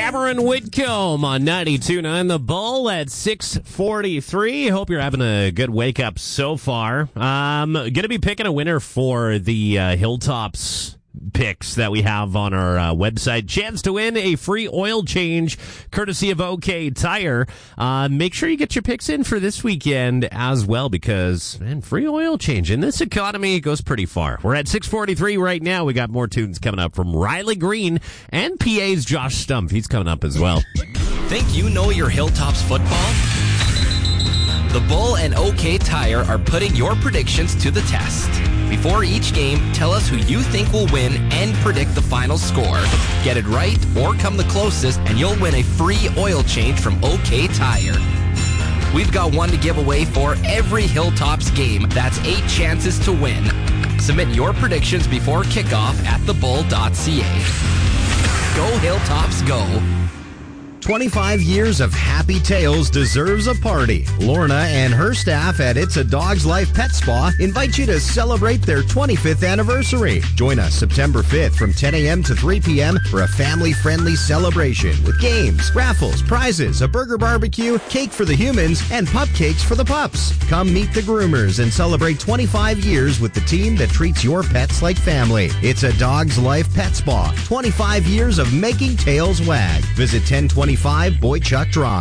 Cameron Whitcomb on 92.9 The Bull at 6:43. Hope you're having a good wake up so far. Going to be picking a winner for the Hilltops picks that we have on our website. Chance to win a free oil change courtesy of OK Tire. Make sure you get your picks in for this weekend as well, because free oil change in this economy goes pretty far. We're at 6:43 right now. We got more tunes coming up from Riley Green and PA's Josh Stumpf. He's coming up as well. Think you know your Hilltops football? The Bull and OK Tire are putting your predictions to the test. Before each game, tell us who you think will win and predict the final score. Get it right or come the closest, and you'll win a free oil change from OK Tire. We've got one to give away for every Hilltops game. That's 8 chances to win. Submit your predictions before kickoff at thebull.ca. Go Hilltops, go. 25 years of happy tales deserves a party. Lorna and her staff at It's a Dog's Life Pet Spa invite you to celebrate their 25th anniversary. Join us September 5th from 10 a.m. to 3 p.m. for a family-friendly celebration with games, raffles, prizes, a burger barbecue, cake for the humans, and pup cakes for the pups. Come meet the groomers and celebrate 25 years with the team that treats your pets like family. It's a Dog's Life Pet Spa. 25 years of making tails wag. Visit 1025 Boychuk Drive.